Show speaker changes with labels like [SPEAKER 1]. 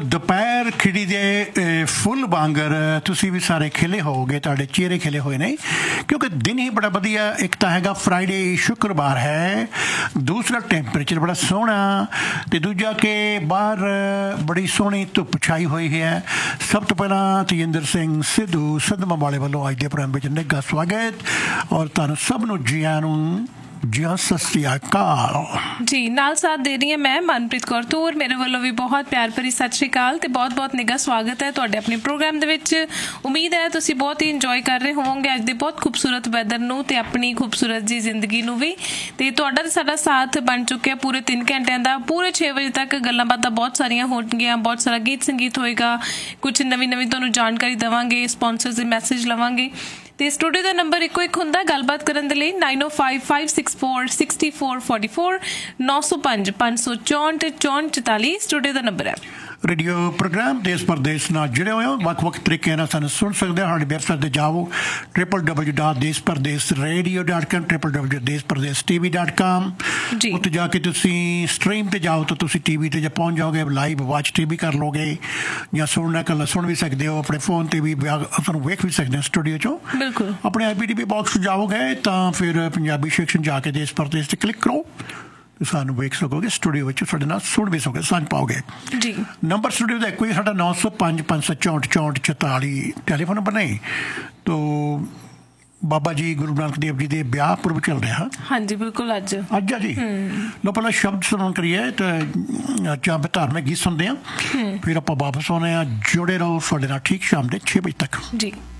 [SPEAKER 1] ਦੁਪਹਿਰ ਖਿੜੀ ਦੇ ਫੁੱਲ ਵਾਂਗਰ ਤੁਸੀਂ ਵੀ ਸਾਰੇ ਖਿਲੇ ਹੋਗੇ, ਤੁਹਾਡੇ ਚਿਹਰੇ ਖਿਲੇ ਹੋਏ ਨੇ ਕਿਉਂਕਿ ਦਿਨ ਹੀ ਬੜਾ ਵਧੀਆ। ਇੱਕ ਤਾਂ ਹੈਗਾ ਫਰਾਈਡੇ, ਸ਼ੁੱਕਰਵਾਰ ਹੈ, ਦੂਸਰਾ ਟੈਂਪਰੇਚਰ ਬੜਾ ਸੋਹਣਾ, ਅਤੇ ਦੂਜਾ ਕਿ ਬਾਹਰ ਬੜੀ ਸੋਹਣੀ ਧੁੱਪ ਛਾਈ ਹੋਈ ਹੈ। ਸਭ ਤੋਂ ਪਹਿਲਾਂ ਤੇਜਿੰਦਰ ਸਿੰਘ ਸਿੱਧੂ ਸਦਮਾ ਵਾਲੇ ਵੱਲੋਂ ਅੱਜ ਦੇ ਪ੍ਰੋਗਰਾਮ ਵਿੱਚ ਨਿੱਘਾ ਸਵਾਗਤ ਔਰ ਤੁਹਾਨੂੰ ਸਭ ਨੂੰ ਜੀਆਂ ਨੂੰ ਜੀ ਸਤਿ ਸ਼੍ਰੀ ਅਕਾਲ
[SPEAKER 2] ਜੀ। ਨਾਲ ਸਾਥ ਦੇ ਰਹੀ ਹਾਂ ਮੈਂ ਮਨਪ੍ਰੀਤ ਕੌਰ ਤੂਰ, ਮੇਰੇ ਵੱਲੋਂ ਵੀ ਬਹੁਤ ਪਿਆਰ ਭਰੀ ਸਤਿ ਸ਼੍ਰੀ ਅਕਾਲ ਤੇ ਬਹੁਤ ਬਹੁਤ ਨਿੱਘਾ ਸਵਾਗਤ ਹੈ ਤੁਹਾਡੇ ਆਪਣੇ ਪ੍ਰੋਗਰਾਮ ਦੇ ਵਿੱਚ। ਉਮੀਦ ਹੈ ਤੁਸੀਂ ਬਹੁਤ ਹੀ ਇੰਜੋਏ ਕਰ ਰਹੇ ਹੋਵੋਗੇ ਅੱਜ ਦੇ ਬਹੁਤ ਖੂਬਸੂਰਤ ਵੈਦਰ ਨੂੰ ਤੇ ਆਪਣੀ ਖੂਬਸੂਰਤ ਜੀ ਜ਼ਿੰਦਗੀ ਨੂੰ ਵੀ। ਤੇ ਤੁਹਾਡਾ ਤੇ ਸਾਡਾ ਸਾਥ ਬਣ ਚੁੱਕਿਆ ਪੂਰੇ 3 ਘੰਟਿਆਂ ਦਾ। ਪੂਰੇ 6 ਵਜੇ ਤੱਕ ਗੱਲਾਂ ਬਾਤਾਂ ਬਹੁਤ ਸਾਰੀਆਂ ਹੋਣਗੀਆਂ, ਬਹੁਤ ਸਾਰਾ ਗੀਤ ਸੰਗੀਤ ਹੋਏਗਾ, ਕੁਝ ਨਵੀਂ ਤੁਹਾਨੂੰ ਜਾਣਕਾਰੀ ਦੇਵਾਂਗੇ, ਸਪਾਂਸਰਸ ਦੇ ਮੈਸੇਜ ਲਵਾਂਗੇ। ਤੇ ਸਟੂਡੀਓ ਦਾ ਨੰਬਰ ਇੱਕੋ ਇੱਕ ਹੁੰਦਾ ਗੱਲਬਾਤ ਕਰਨ ਦੇ ਲਈ 9055646444 905 564 6444 ਸਟੂਡੀਓ ਦਾ ਨੰਬਰ ਹੈ।
[SPEAKER 1] ਰੇਡੀਓ ਪ੍ਰੋਗਰਾਮ ਦੇਸ਼ ਪ੍ਰਦੇਸ਼ ਨਾਲ ਜੁੜੇ ਹੋਏ ਹੋ, ਵੱਖ-ਵੱਖ ਤਰੀਕੇ ਨਾਲ ਸਾਨੂੰ ਸੁਣ ਸਕਦੇ ਹੋ। ਸਾਡੀ ਵੈਬਸਾਈਟ 'ਤੇ ਜਾਓ www.deshpardesh.radio.com www.deshpardeshtv.com। ਉੱਥੇ ਜਾ ਕੇ ਤੁਸੀਂ ਸਟਰੀਮ 'ਤੇ ਜਾਓ ਤਾਂ ਤੁਸੀਂ ਟੀ ਵੀ 'ਤੇ ਜਾਂ ਪਹੁੰਚ ਜਾਓਗੇ, ਲਾਈਵ ਵਾਚ ਟੀ ਵੀ ਕਰ ਲਓਗੇ ਜਾਂ ਸੁਣਨਾ ਇਕੱਲਾ ਸੁਣ ਵੀ ਸਕਦੇ ਹੋ। ਆਪਣੇ ਫੋਨ 'ਤੇ ਵੀ ਤੁਹਾਨੂੰ ਵੇਖ ਵੀ ਸਕਦੇ ਹੋ ਸਟੂਡੀਓ 'ਚੋਂ। ਬਿਲਕੁਲ ਆਪਣੇ IPTV ਬਾਕਸ ਜਾਓਗੇ ਤਾਂ ਫਿਰ ਪੰਜਾਬੀ ਸੈਕਸ਼ਨ ਜਾ ਕੇ ਦੇਸ਼ ਪ੍ਰਦੇਸ਼ 'ਤੇ ਕਲਿੱਕ ਕਰੋ, ਸਾਨੂੰ ਵੇਖ ਸਕੋਗੇ ਸਟੂਡੀਓ ਵਿੱਚ, ਸਾਡੇ ਨਾਲ ਸੁਣ ਵੀ ਸਕੋਗੇ, ਸਮਝ ਪਾਓਗੇ ਜੀ। ਨੰਬਰ ਸਟੂਡੀਓ ਦਾ ਇੱਕੋ ਹੀ ਸਾਡਾ 905 564 64 44 ਟੈਲੀਫੋਨ ਨੰਬਰ ਨਹੀਂ। ਤੋ ਬਾਬਾ ਜੀ ਗੁਰੂ ਨਾਨਕ ਦੇਵ ਜੀ ਦੇ ਵਿਆਹ ਪੁਰਬ ਚੱਲ ਰਿਹਾ। ਹਾਂਜੀ ਬਿਲਕੁਲ ਅੱਜ ਆ ਜੀ। ਲੋ ਪਹਿਲਾਂ ਸ਼ਬਦ ਸੁਣਨ ਕਰੀਏ ਤੇ ਜਾਂ ਫਿਰ ਧਾਰਮਿਕ ਗੀਤ ਸੁਣਦੇ ਹਾਂ, ਫਿਰ ਆਪਾਂ ਵਾਪਸ ਆਉਂਦੇ ਹਾਂ। ਜੁੜੇ ਰਹੋ ਸਾਡੇ ਨਾਲ ਠੀਕ ਸ਼ਾਮ ਦੇ 6 ਵਜੇ ਤੱਕ ਜੀ।